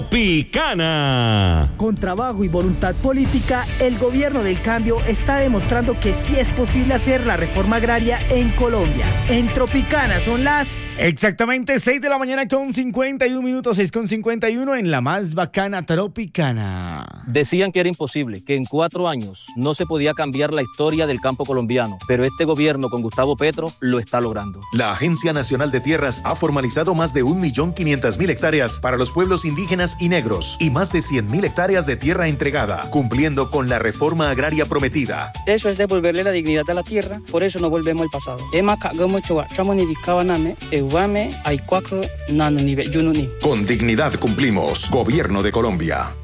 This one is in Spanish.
Tropicana. Con trabajo y voluntad política, el gobierno del cambio está demostrando que sí es posible hacer la reforma agraria en Colombia. En Tropicana son las... Exactamente 6 de la mañana con 51 minutos, 6:51 en la más bacana Tropicana. Decían que era imposible, que en 4 años no se podía cambiar la historia del campo colombiano, pero este gobierno con Gustavo Petro lo está logrando. La Agencia Nacional de Tierras ha formalizado más de 1.500.000 hectáreas para los pueblos indígenas y negros y más de 100.000 hectáreas de tierra entregada, cumpliendo con la reforma agraria prometida. Eso es devolverle la dignidad a la tierra, por eso no volvemos al pasado. Con dignidad cumplimos. Gobierno de Colombia.